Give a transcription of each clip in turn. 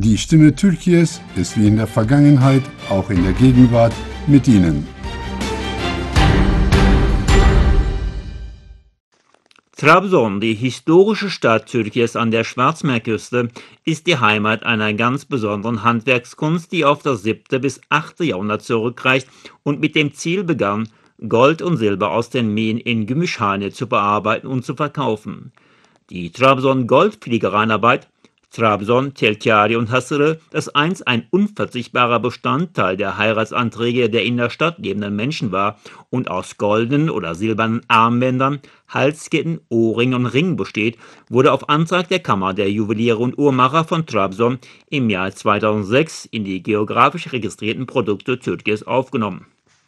Die Stimme Türkiye's ist wie in der Vergangenheit auch in der Gegenwart mit Ihnen. Trabzon, die historische Stadt Türkiye's an der Schwarzmeerküste, ist die Heimat einer ganz besonderen Handwerkskunst, die auf das 7. bis 8. Jahrhundert zurückreicht und mit dem Ziel begann, Gold und Silber aus den Minen in Gümüşhane zu bearbeiten und zu verkaufen. Die Trabzon-Goldfiligranerarbeit, Trabzon, Telkari und Hasırı, das einst ein unverzichtbarer Bestandteil der Heiratsanträge der in der Stadt lebenden Menschen war und aus goldenen oder silbernen Armbändern, Halsketten, Ohrringen und Ringen besteht, wurde auf Antrag der Kammer der Juweliere und Uhrmacher von Trabzon im Jahr 2006 in die geografisch registrierten Produkte Türkiye's aufgenommen.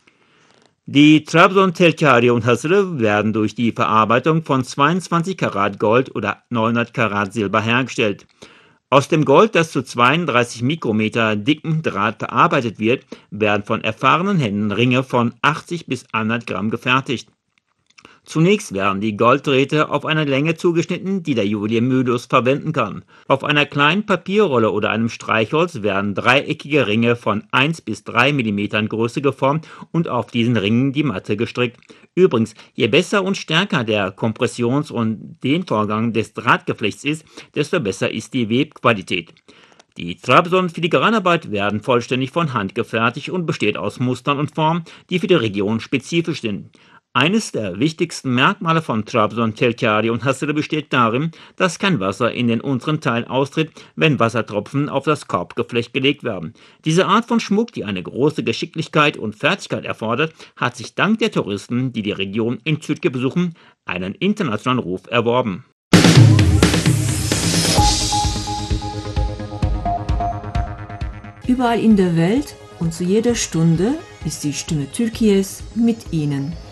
Die Trabzon Telkari und Hasırı werden durch die Verarbeitung von 22 Karat Gold oder 900 Karat Silber hergestellt. Aus dem Gold, das zu 32 Mikrometer dickem Draht verarbeitet wird, werden von erfahrenen Händen Ringe von 80 bis 100 Gramm gefertigt. Zunächst werden die Golddrähte auf eine Länge zugeschnitten, die der Juwelier mühelos verwenden kann. Auf einer kleinen Papierrolle oder einem Streichholz werden dreieckige Ringe von 1 bis 3 mm Größe geformt und auf diesen Ringen die Matte gestrickt. Übrigens, je besser und stärker der Kompressions- und Dehnvorgang des Drahtgeflechts ist, desto besser ist die Webqualität. Die Trabzon-Filigranarbeit werden vollständig von Hand gefertigt und besteht aus Mustern und Formen, die für die Region spezifisch sind. Eines der wichtigsten Merkmale von Trabzon, Telkari und Hasırı besteht darin, dass kein Wasser in den unteren Teil austritt, wenn Wassertropfen auf das Korbgeflecht gelegt werden. Diese Art von Schmuck, die eine große Geschicklichkeit und Fertigkeit erfordert, hat sich dank der Touristen, die die Region in Türkei besuchen, einen internationalen Ruf erworben. Überall in der Welt und zu jeder Stunde ist die Stimme Türkiye's mit Ihnen.